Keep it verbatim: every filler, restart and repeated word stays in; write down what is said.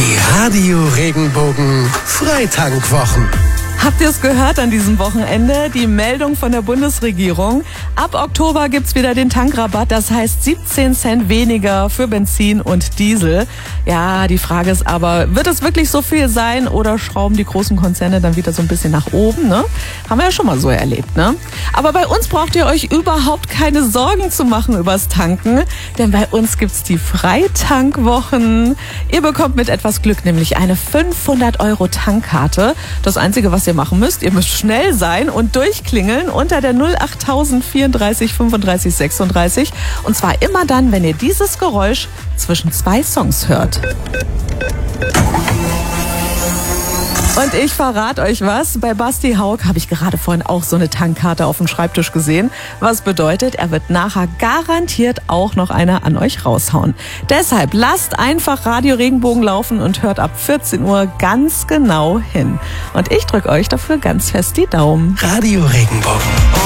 Die Radio Regenbogen Freitankwochen. Habt ihr es gehört an diesem Wochenende? Die Meldung von der Bundesregierung. Ab Oktober gibt's wieder den Tankrabatt. Das heißt siebzehn Cent weniger für Benzin und Diesel. Ja, die Frage ist aber, wird es wirklich so viel sein oder schrauben die großen Konzerne dann wieder so ein bisschen nach oben? Ne? Haben wir ja schon mal so erlebt, ne? Aber bei uns braucht ihr euch überhaupt keine Sorgen zu machen übers Tanken. Denn bei uns gibt's die Freitankwwochen. Ihr bekommt mit etwas Glück nämlich eine fünfhundert Euro Tankkarte. Das Einzige, was ihr machen müsst, ihr müsst schnell sein und durchklingeln unter der null achttausend vierunddreißig fünfunddreißig sechsunddreißig. Und zwar immer dann, wenn ihr dieses Geräusch zwischen zwei Songs hört. Und ich verrate euch was, bei Basti Haug habe ich gerade vorhin auch so eine Tankkarte auf dem Schreibtisch gesehen. Was bedeutet, er wird nachher garantiert auch noch eine an euch raushauen. Deshalb lasst einfach Radio Regenbogen laufen und hört ab vierzehn Uhr ganz genau hin. Und ich drücke euch dafür ganz fest die Daumen. Radio Regenbogen.